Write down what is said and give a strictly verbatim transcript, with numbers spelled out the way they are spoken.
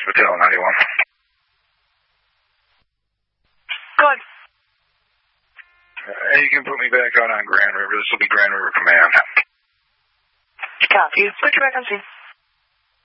Patel, ninety-one. Good. Uh, you can put me back out on Grand River. This will be Grand River Command. Copy. Put you back on scene.